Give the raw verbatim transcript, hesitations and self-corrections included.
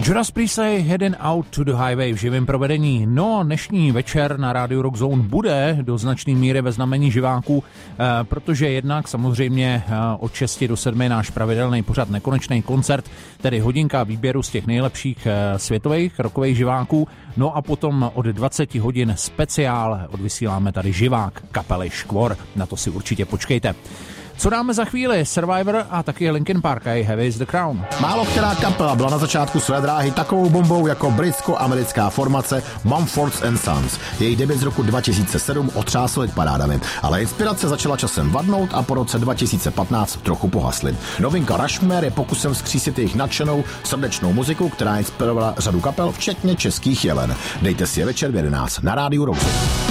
Judas Priestley Heading Out to the Highway v živém provedení. No, dnešní večer na rádiu Rock Zone bude do značné míry ve znamení živáků, protože jednak samozřejmě od šesti do sedmi náš pravidelný pořad Nekonečný koncert, tedy hodinka výběru z těch nejlepších světových rockových živáků. No a potom od dvacet hodin speciál odvysíláme tady živák kapely Škvor. Na to si určitě počkejte. Co dáme za chvíli? Survivor a taky Linkin Park a Heavy is the Crown. Málo která kapela byla na začátku své dráhy takovou bombou jako britsko-americká formace Mumford and Sons. Její debut z roku dva tisíce sedm otřásl parádami, ale inspirace začala časem vadnout a po roce dva tisíce patnáct trochu pohasly. Novinka Rushmore je pokusem vzkřísit jejich nadšenou, srdečnou muziku, která inspirovala řadu kapel, včetně českých Jelen. Dejte si je večer v jedenáct na rádiu Rock Zone.